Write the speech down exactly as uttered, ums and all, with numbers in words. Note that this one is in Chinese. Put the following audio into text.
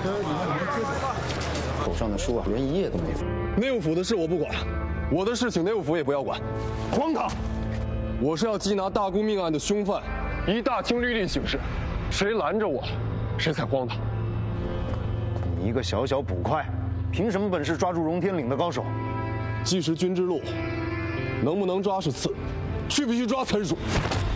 手上的书啊，连一页都没翻。 内务府的事我不管，我的事情内务府也不要管。荒唐！我是要缉拿大公命案的凶犯，依大清律例行事，谁拦着我，谁才荒唐。 你一个小小捕快，凭什么本事抓住荣天岭的高手？ 既是君之路，能不能抓是次，去不去抓才是主。